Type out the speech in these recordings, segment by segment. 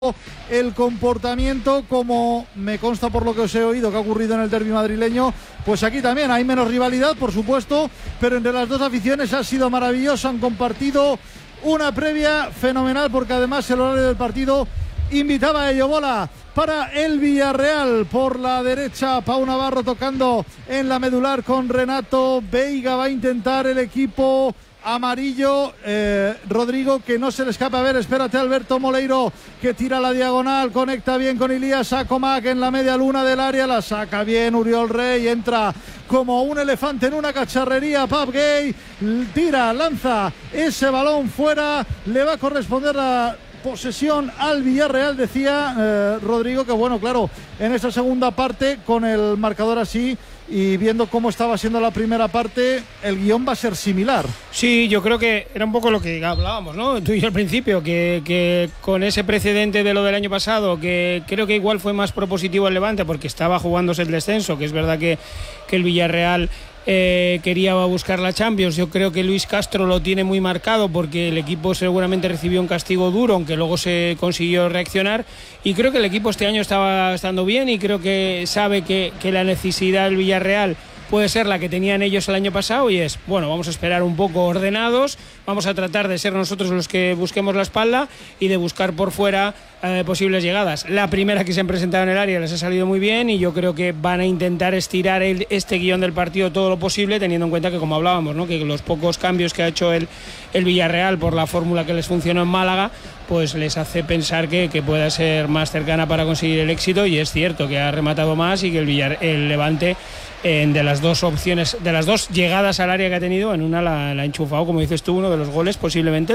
el comportamiento, como me consta por lo que os he oído que ha ocurrido en el derbi madrileño, pues aquí también hay menos rivalidad, por supuesto, pero entre las dos aficiones ha sido maravilloso. Han compartido una previa fenomenal, porque además el horario del partido invitaba a ello. Bola para el Villarreal por la derecha, Pau Navarro tocando en la medular con Renato Veiga. Va a intentar el equipo amarillo, Rodrigo, que no se le escapa. A ver, espérate, Alberto Moleiro, que tira la diagonal, conecta bien con Ilías Akomak en la media luna del área, la saca bien Uriol Rey, entra como un elefante en una cacharrería Pape Gueye, tira, lanza ese balón fuera, le va a corresponder la posesión al Villarreal. Decía Rodrigo que bueno, claro, en esta segunda parte, con el marcador así y viendo cómo estaba siendo la primera parte, el guión va a ser similar. Sí, yo creo que era un poco lo que hablábamos, ¿no? Tú y yo al principio, que con ese precedente de lo del año pasado, que creo que igual fue más propositivo el Levante porque estaba jugándose el descenso, que es verdad que el Villarreal quería buscar la Champions. Yo creo que Luis Castro lo tiene muy marcado porque el equipo seguramente recibió un castigo duro, aunque luego se consiguió reaccionar, y creo que el equipo este año estaba estando bien, y creo que sabe que la necesidad del Villarreal puede ser la que tenían ellos el año pasado, y es, bueno, vamos a esperar un poco ordenados, vamos a tratar de ser nosotros los que busquemos la espalda y de buscar por fuera posibles llegadas. La primera que se han presentado en el área les ha salido muy bien, y yo creo que van a intentar estirar este guión del partido todo lo posible, teniendo en cuenta que, como hablábamos, ¿no?, que los pocos cambios que ha hecho el Villarreal por la fórmula que les funcionó en Málaga, pues les hace pensar que pueda ser más cercana para conseguir el éxito. Y es cierto que ha rematado más y que el Levante, de las dos opciones, de las dos llegadas al área que ha tenido, en una la ha enchufado, como dices tú, uno de los goles posiblemente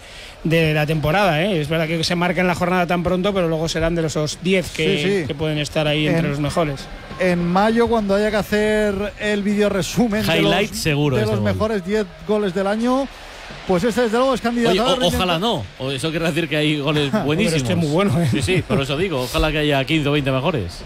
de la temporada, ¿eh? Es verdad que se marca en la jornada tan pronto, pero luego serán de esos 10 que pueden estar ahí entre los mejores. En mayo, cuando haya que hacer el vídeo resumen de los mejores 10 goles del año, pues este desde luego es candidato. Oye, ojalá no, o eso quiere decir que hay goles buenísimos. Este es muy bueno, ¿eh? Sí, por eso digo, ojalá que haya 15 o 20 mejores.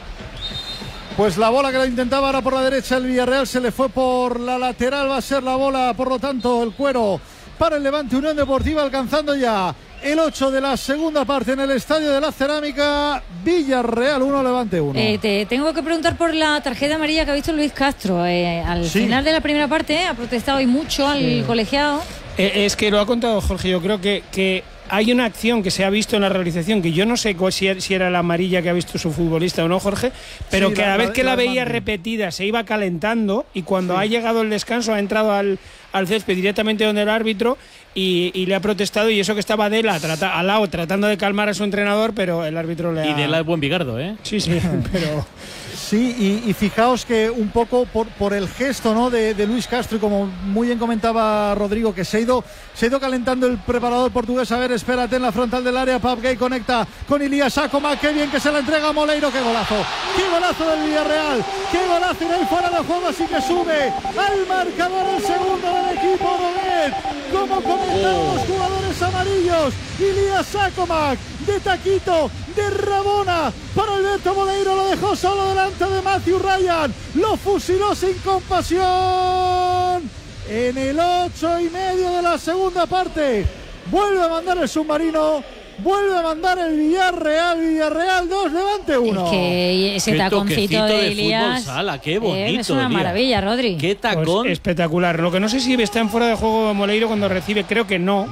Pues la bola que la intentaba ahora por la derecha el Villarreal, se le fue por la lateral. Va a ser la bola, por lo tanto, el cuero para el Levante Unión Deportiva, alcanzando ya el 8 de la segunda parte en el Estadio de la Cerámica. Villarreal 1, Levante 1. Te tengo que preguntar por la tarjeta amarilla que ha visto Luis Castro. Al final de la primera parte ha protestado y mucho al colegiado. Es que lo ha contado Jorge. Yo creo que hay una acción que se ha visto en la realización, que yo no sé si era la amarilla que ha visto su futbolista o no, Jorge, pero sí, cada vez que la veía repetida se iba calentando, y cuando ha llegado el descanso ha entrado al césped directamente donde el árbitro y le ha protestado, y eso que estaba Dela al lado tratando de calmar a su entrenador, pero el árbitro le ha... Y Dela es buen bigardo, ¿eh? Sí, pero... Sí, y fijaos que un poco por el gesto, ¿no?, de Luis Castro, y como muy bien comentaba Rodrigo, que se ha ido calentando el preparador portugués. A ver, espérate, en la frontal del área, Pape Gueye conecta con Ilías Akomak, qué bien que se la entrega a Moleiro, qué golazo del Villarreal, qué golazo, y ahí fuera de juego, así que sube al marcador el segundo del equipo Roguet. Como comentaron los jugadores amarillos, Ilías Akomak de taquito, de rabona para Alberto Moleiro, lo dejó solo delante de Matthew Ryan, lo fusiló sin compasión. En el 8:30 de la segunda parte vuelve a mandar el submarino, vuelve a mandar el Villarreal 2, Levante 1. Es que ese taconcito de Ilías sala, qué bonito, es una maravilla, Rodri. Qué tacón. Pues espectacular. Lo que no sé si está en fuera de juego Moleiro cuando recibe, creo que no.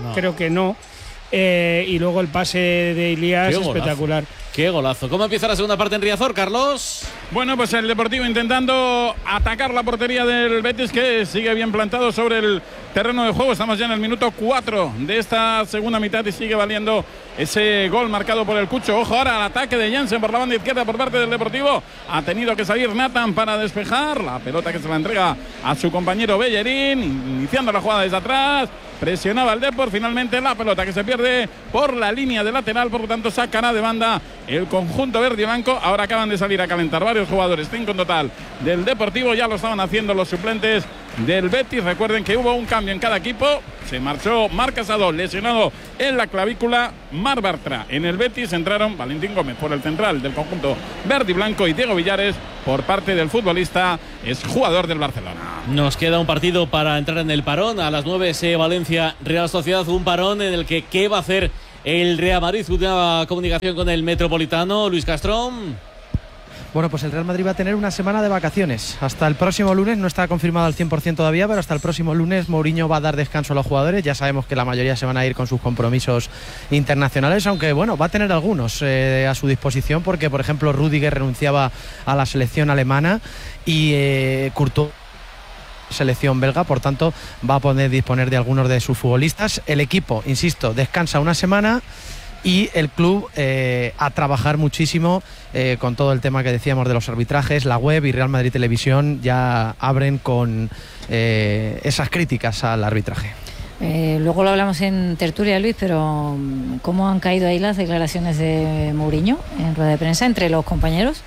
Y luego el pase de Ilías, espectacular. Qué golazo. ¿Cómo empieza la segunda parte en Riazor, Carlos? Bueno, pues el Deportivo intentando atacar la portería del Betis, que sigue bien plantado sobre el terreno de juego. Estamos ya en el minuto 4 de esta segunda mitad y sigue valiendo ese gol marcado por el Cucho. Ojo ahora al ataque de Jansen por la banda izquierda por parte del Deportivo. Ha tenido que salir Nathan para despejar la pelota, que se la entrega a su compañero Bellerín, iniciando la jugada desde atrás. Presionaba el Depor, finalmente la pelota que se pierde por la línea de lateral, por lo tanto sacará de banda el conjunto verde y blanco. Ahora acaban de salir a calentar varios jugadores, 5 en total del Deportivo, ya lo estaban haciendo los suplentes del Betis. Recuerden que hubo un cambio en cada equipo. Se marchó Marc Casado, lesionado en la clavícula. Marc Bartra en el Betis. Entraron Valentín Gómez por el central del conjunto verde y blanco, y Diego Villares por parte del futbolista, es jugador del Barcelona. Nos queda un partido para entrar en el parón. A las 9 ese Valencia Real Sociedad, un parón en el que ¿qué va a hacer el Real Madrid. Última comunicación con el Metropolitano, Luis Castro. Bueno, pues el Real Madrid va a tener una semana de vacaciones. Hasta el próximo lunes, no está confirmado al 100% todavía, pero hasta el próximo lunes Mourinho va a dar descanso a los jugadores. Ya sabemos que la mayoría se van a ir con sus compromisos internacionales, aunque bueno, va a tener algunos a su disposición, porque por ejemplo Rüdiger renunciaba a la selección alemana y Courtois selección belga, por tanto va a poder disponer de algunos de sus futbolistas. El equipo, insisto, descansa una semana y el club a trabajar muchísimo con todo el tema que decíamos de los arbitrajes. La web y Real Madrid Televisión ya abren con esas críticas al arbitraje. Luego lo hablamos en tertulia, Luis, pero ¿cómo han caído ahí las declaraciones de Mourinho en rueda de prensa entre los compañeros?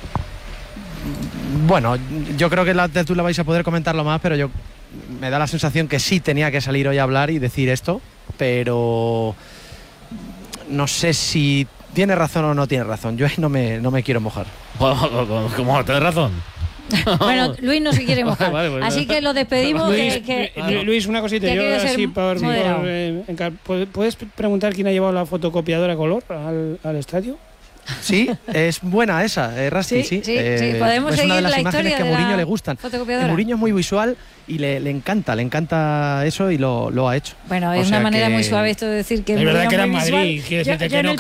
Bueno, yo creo que en la tertulia vais a poder comentarlo más, pero yo me da la sensación que sí tenía que salir hoy a hablar y decir esto, pero no sé si tiene razón o no tiene razón. Yo ahí no me quiero mojar. ¿Cómo? ¿Tienes razón? Bueno, Luis no se quiere mojar. Vale, pues así que lo despedimos. Luis, una cosita. Yo así ¿puedes preguntar quién ha llevado la fotocopiadora a color al estadio? Sí, es buena esa, Rasti, sí. Podemos es seguir una de las la imágenes historia que a de Mourinho la le gustan. fotocopiadora. Mourinho es muy visual y le encanta eso y lo ha hecho. Bueno, es una manera muy suave esto de decir que es verdad que era en Madrid, quiere decirte que no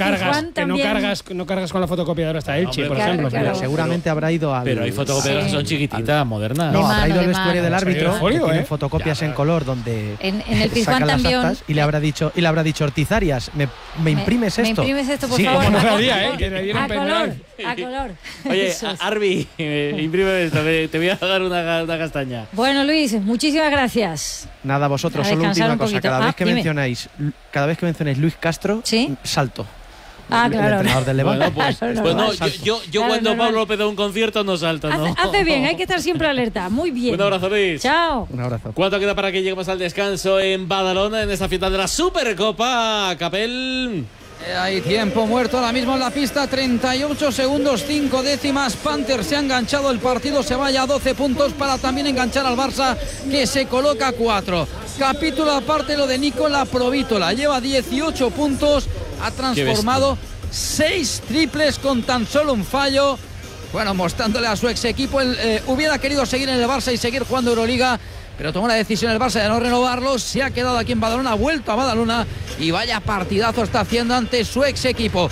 cargas con la fotocopiadora hasta Elche, por ejemplo. Claro. Seguramente habrá ido al... Pero hay fotocopiadoras que son chiquititas, modernas. No, habrá ido al vestuario del árbitro, que tiene fotocopias en color donde en el Pizjuán también. Y le habrá dicho Ortizarias, ¿me imprimes esto? ¿Me imprimes esto, por sí, favor? Como no sabía, que le dieron a color. Oye, Arbi, imprime esto, te voy a dar una castaña. Bueno, Luis, muchísimas gracias. Nada, vosotros, solo última cosa. Cada vez que mencionéis Luis Castro, ¿sí? Salto. Claro. El entrenador del Levante. Bueno, yo cuando Pablo López da un concierto no salto, ¿no? Hace bien, hay que estar siempre alerta. Muy bien. Un abrazo, Luis. Chao. Un abrazo. ¿Cuánto queda para que lleguemos al descanso en Badalona en esta fiesta de la Supercopa, Capel? Hay tiempo muerto ahora mismo en la pista, 38 segundos, 5 décimas. Panther se ha enganchado, el partido se vaya a 12 puntos para también enganchar al Barça, que se coloca 4. Capítulo aparte lo de Nicola Provítola, lleva 18 puntos, ha transformado 6 triples con tan solo un fallo. Bueno, mostrándole a su ex equipo, hubiera querido seguir en el Barça y seguir jugando Euroliga, pero tomó la decisión el Barça de no renovarlo. Se ha quedado aquí en Badalona, ha vuelto a Badalona y vaya partidazo está haciendo ante su ex equipo.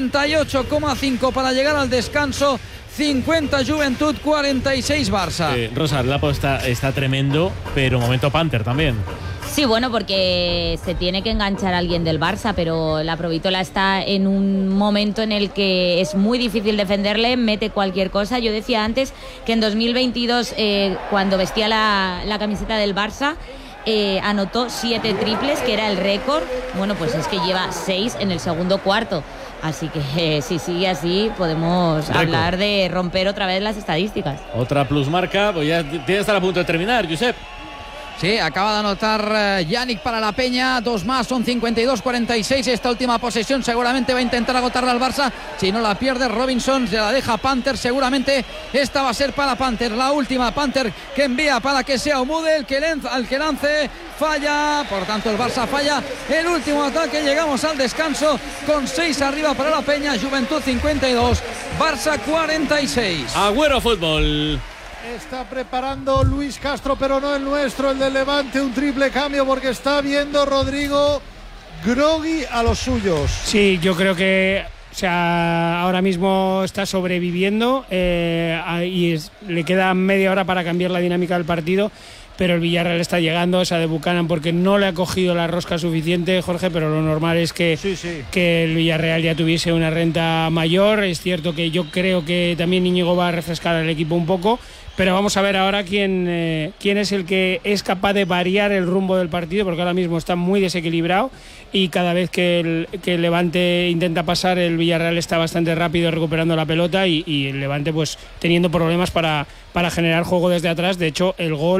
38,5 para llegar al descanso. 50 Juventud, 46 Barça. Rosa, el Lapo está tremendo, pero momento Panther también. Sí, bueno, porque se tiene que enganchar a alguien del Barça, pero la Provítola está en un momento en el que es muy difícil defenderle, mete cualquier cosa. Yo decía antes que en 2022, cuando vestía la camiseta del Barça, anotó 7 triples, que era el récord. Bueno, pues es que lleva 6 en el segundo cuarto. Así que si sigue así podemos hablar de romper otra vez las estadísticas. Otra plusmarca, pues ya tiene que estar a punto de terminar, Josep. Sí, acaba de anotar Yannick para la Peña, 2 más, son 52-46. Esta última posesión seguramente va a intentar agotarla al Barça. Si no la pierde Robinson, se la deja Panther. Seguramente esta va a ser para Panther. La última, Panther, que envía para que sea Omude el que lance. Falla, por tanto el Barça falla el último ataque. Llegamos al descanso con 6 arriba para la Peña. Juventud 52, Barça 46. Agüero Fútbol. Está preparando Luis Castro, pero no el nuestro, el del Levante, un triple cambio porque está viendo Rodrigo groggy a los suyos. Sí, yo creo que ahora mismo está sobreviviendo y le queda media hora para cambiar la dinámica del partido, pero el Villarreal está llegando, esa de Buchanan, porque no le ha cogido la rosca suficiente, Jorge, pero lo normal es que el Villarreal ya tuviese una renta mayor. Es cierto que yo creo que también Íñigo va a refrescar al equipo un poco, pero vamos a ver ahora quién es el que es capaz de variar el rumbo del partido, porque ahora mismo está muy desequilibrado y cada vez que el Levante intenta pasar, el Villarreal está bastante rápido recuperando la pelota y el Levante pues teniendo problemas para generar juego desde atrás. De hecho, el gol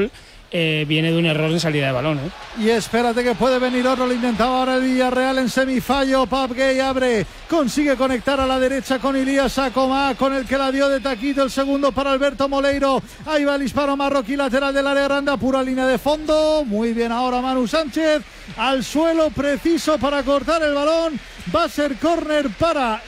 viene de un error en salida de balón. Y espérate que puede venir otro, lo intentaba ahora el Villarreal en semifallo. Pap Gay abre, consigue conectar a la derecha con Ilías Acomá, con el que la dio de taquito, el segundo para Alberto Moleiro. Ahí va el disparo marroquí, lateral del área grande, pura línea de fondo. Muy bien ahora Manu Sánchez, al suelo preciso para cortar el balón. Va a ser córner para